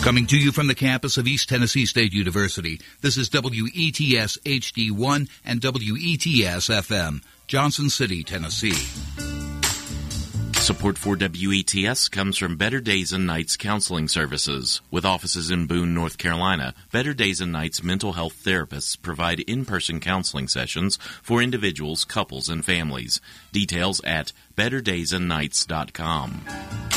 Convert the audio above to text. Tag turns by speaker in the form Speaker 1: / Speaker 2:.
Speaker 1: Coming to you from the campus of East Tennessee State University, this is WETS HD1 and WETS FM, Johnson City, Tennessee.
Speaker 2: Support for WETS comes from Better Days and Nights Counseling Services. With offices in Boone, North Carolina, Better Days and Nights mental health therapists provide in-person counseling sessions for individuals, couples, and families. Details at betterdaysandnights.com.